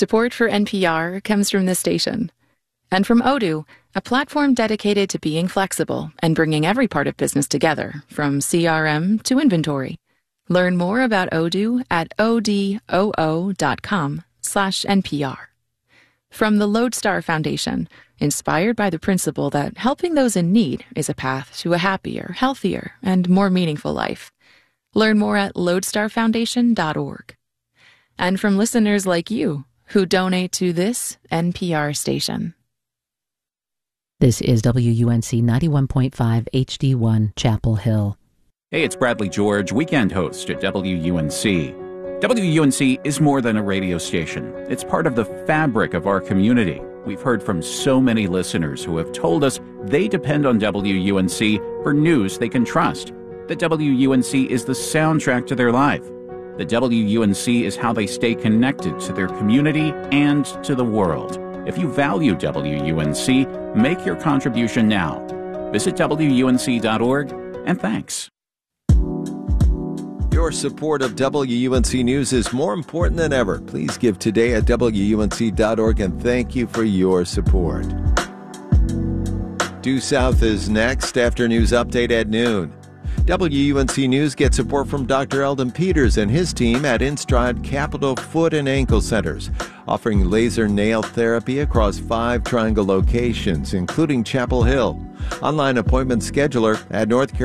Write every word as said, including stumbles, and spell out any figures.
Support for N P R comes from this station. And from Odoo, a platform dedicated to being flexible and bringing every part of business together, from C R M to inventory. Learn more about Odoo at odoo.com slash NPR. From the Lodestar Foundation, inspired by the principle that helping those in need is a path to a happier, healthier, and more meaningful life. Learn more at lodestar foundation dot org. And from listeners like you who donate to this N P R station. This is W U N C ninety-one point five H D one, Chapel Hill. Hey, it's Bradley George, weekend host at W U N C. W U N C is more than a radio station. It's part of the fabric of our community. We've heard from so many listeners who have told us they depend on W U N C for news they can trust. That W U N C is the soundtrack to their life. That W U N C is how they stay connected to their community and to the world. If you value W U N C, make your contribution now. Visit W U N C dot org, and thanks. Your support of W U N C News is more important than ever. Please give today at W U N C dot org, and thank you for your support. Due South is next after news update at noon. W U N C News gets support from Doctor Eldon Peters and his team at Instride Capital Foot and Ankle Centers, offering laser nail therapy across five Triangle locations, including Chapel Hill. Online appointment scheduler at North Carolina.